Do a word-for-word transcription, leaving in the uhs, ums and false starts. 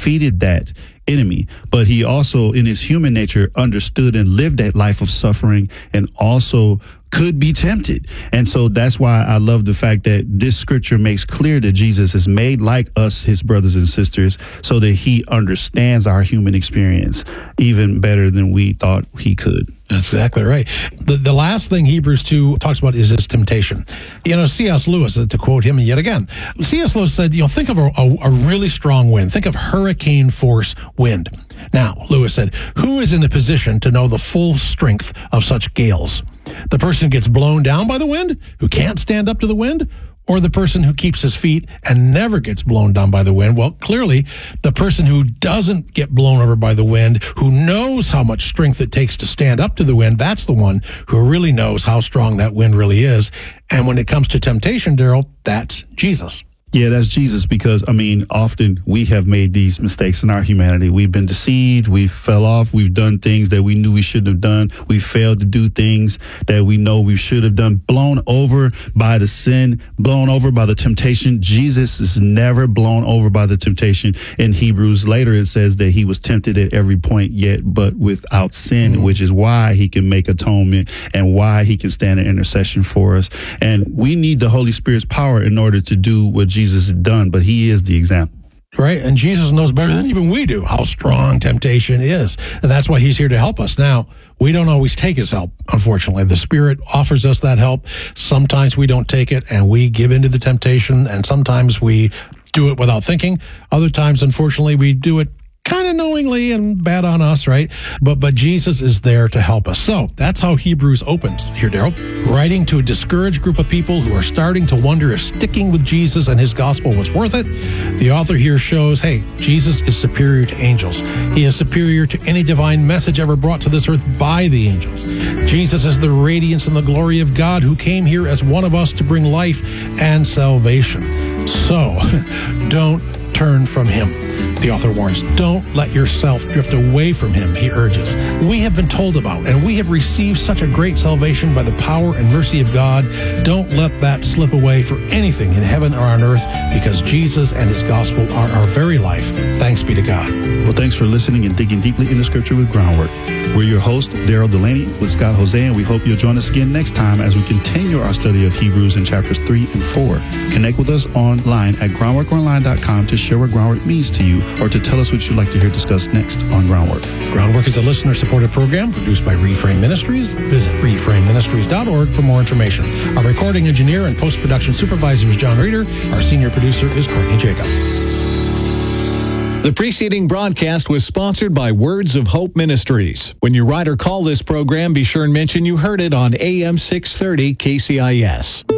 defeated that enemy, but he also, in his human nature, understood and lived that life of suffering and also could be tempted. And so that's why I love the fact that this scripture makes clear that Jesus is made like us, his brothers and sisters, so that he understands our human experience even better than we thought he could. That's exactly right. The, the last thing Hebrews two talks about is this temptation. You know, C S. Lewis, to quote him yet again, C S. Lewis said, you know, think of a, a, a really strong wind. Think of hurricane force wind. Now, Lewis said, who is in a position to know the full strength of such gales? The person who gets blown down by the wind, who can't stand up to the wind, or the person who keeps his feet and never gets blown down by the wind? Well, clearly, the person who doesn't get blown over by the wind, who knows how much strength it takes to stand up to the wind, that's the one who really knows how strong that wind really is. And when it comes to temptation, Daryl, that's Jesus. Yeah, that's Jesus, because, I mean, often we have made these mistakes in our humanity. We've been deceived. We fell off. We've done things that we knew we shouldn't have done. We failed to do things that we know we should have done. Blown over by the sin, blown over by the temptation. Jesus is never blown over by the temptation. In Hebrews, later it says that he was tempted at every point yet, but without sin, mm-hmm. which is why he can make atonement and why he can stand in intercession for us. And we need the Holy Spirit's power in order to do what Jesus Jesus has done, but he is the example. Right, and Jesus knows better than even we do how strong temptation is, and that's why he's here to help us. Now, we don't always take his help, unfortunately. The Spirit offers us that help. Sometimes we don't take it, and we give into the temptation, and sometimes we do it without thinking. Other times, unfortunately, we do it kind of knowingly, and bad on us, right? But but Jesus is there to help us. So that's how Hebrews opens here, Daryl. Writing to a discouraged group of people who are starting to wonder if sticking with Jesus and his gospel was worth it. The author here shows, hey, Jesus is superior to angels. He is superior to any divine message ever brought to this earth by the angels. Jesus is the radiance and the glory of God who came here as one of us to bring life and salvation. So don't turn from him. The author warns, don't let yourself drift away from him, he urges. We have been told about, and we have received such a great salvation by the power and mercy of God. Don't let that slip away for anything in heaven or on earth, because Jesus and his gospel are our very life. Thanks be to God. Well, thanks for listening and digging deeply into Scripture with Groundwork. We're your host, Daryl Delaney, with Scott Jose, and we hope you'll join us again next time as we continue our study of Hebrews in chapters three and four. Connect with us online at groundwork online dot com to share what Groundwork means to you, or to tell us what you'd like to hear discussed next on Groundwork. Groundwork is a listener-supported program produced by Reframe Ministries. Visit reframe ministries dot org for more information. Our recording engineer and post-production supervisor is John Reeder. Our senior producer is Courtney Jacob. The preceding broadcast was sponsored by Words of Hope Ministries. When you write or call this program, be sure and mention you heard it on A M six thirty K C I S.